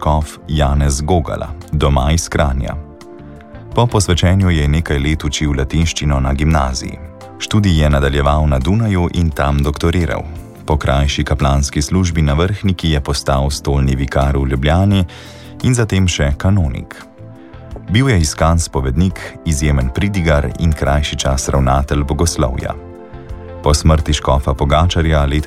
škof Janez Gogala, doma iz Kranja. Po posvečenju je nekaj let učil latinščino na gimnaziji. Študij je nadaljeval na Dunaju in tam doktoriral. Po krajši kaplanski službi na Vrhniki je postal stolni vikar v Ljubljani in zatem še kanonik. Bil je iskan spovednik, izjemen pridigar in krajši čas ravnatelj bogoslovja. Po smrti škofa Pogačarja leta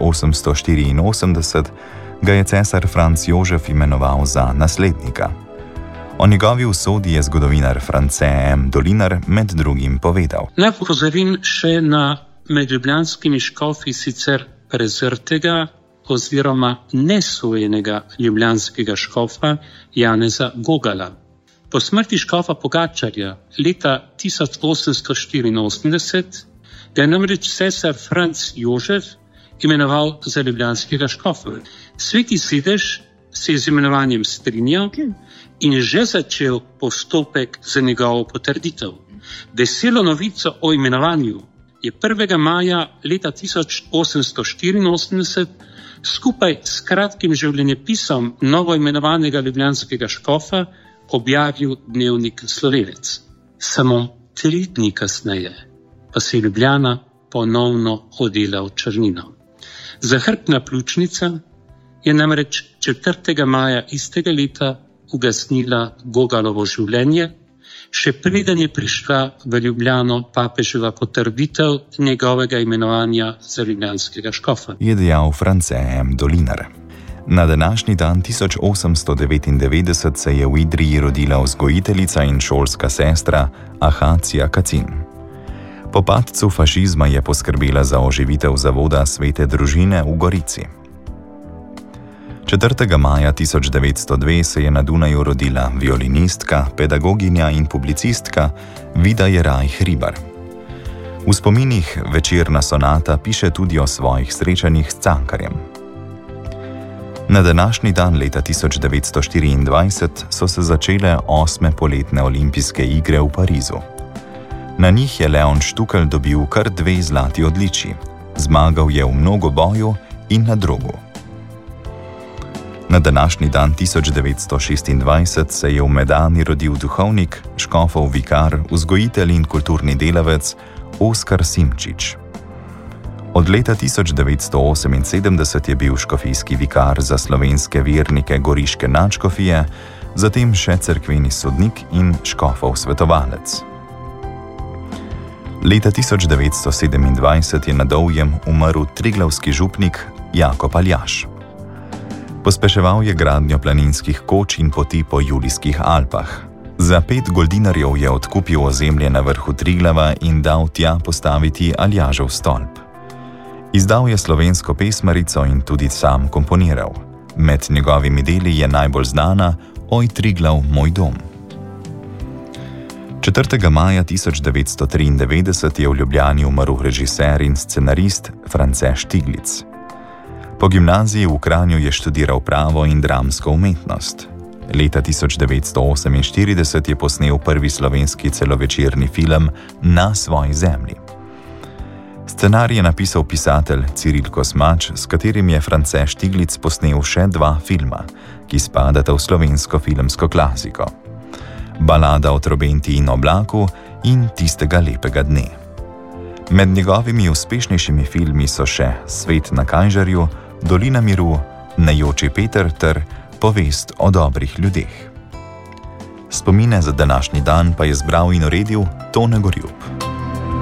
1884 ga je cesar Franc Jožef imenoval za naslednika. O njegovi usodi je zgodovinar France M. Dolinar med drugim povedal. Naj opozorim še na med ljubljanskimi škofi sicer prezrtega oziroma nesojenega ljubljanskega škofa Janeza Gogala. Po smrti škofa Pogačarja leta 1884 ga je namreč cesar Franc Jožef imenoval za ljubljanskega škofa. Sveti sedež se je z imenovanjem strinjal in že začel postopek za njegovo potrditev. Veselo novico o imenovanju je 1. maja leta 1884 skupaj s kratkim življenjepisom novoimenovanega ljubljanskega škofa objavil dnevnik Slovenec. Samo 3 dni kasneje pa se je Ljubljana ponovno odela v črnino. Zahrbtna pljučnica je namreč 4. maja istega leta ugasnila Gogalovo življenje, še preden je prišla v Ljubljano papeževa potrditev njegovega imenovanja za ljubljanskega škofa. Je dejal France M. Dolinar. Na današnji dan 1899 se je v Idriji rodila vzgojiteljica in šolska sestra Ahacija Kacin. Po padcu fašizma je poskrbela za oživitev zavoda Svete družine v Gorici. 4. maja 1902 se je na Dunaju rodila violinistka, pedagoginja in publicistka Vida Jeraj Hribar. V spominih Večerna sonata piše tudi o svojih srečanjih s Cankarjem. Na današnji dan leta 1924 so se začele 8. poletne olimpijske igre v Parizu. Na njih je Leon Štukelj dobil kar 2 zlati odličji. Zmagal je v mnogoboju in na drogu. Na današnji dan 1926 se je v Medani rodil duhovnik, škofov vikar, vzgojitelj in kulturni delavec Oskar Simčič. Od leta 1978 je bil škofijski vikar za slovenske vernike Goriške nadškofije, zatem še cerkveni sodnik in škofov svetovalec. Leta 1927 je na Dovjem umrl triglavski župnik Jakob Aljaž. Pospeševal je gradnjo planinskih koč in poti po Julijskih Alpah. Za 5 goldinarjev je odkupil ozemlje na vrhu Triglava in dal tja postaviti Aljažev stolp. Izdal je slovensko pesmarico in tudi sam komponiral. Med njegovimi deli je najbolj znana Oj Triglav, moj dom. 4. maja 1993 je v Ljubljani umrl režiser in scenarist France Štiglic. Po gimnaziji v Kranju je študiral pravo in dramsko umetnost. Leta 1948 je posnel prvi slovenski celovečerni film Na svoji zemlji. Scenarij je napisal pisatelj Ciril Kosmač, s katerim je France Štiglic posnel še 2 filma, ki spadata v slovensko filmsko klasiko. Balada o trobenti in oblaku in Tistega lepega dne. Med njegovimi uspešnejšimi filmi so še Svet na Kajžarju, Dolina miru, Najoči Peter ter Povest o dobrih ljudeh. Spomine za današnji dan pa je zbral in uredil Tone Gorjup.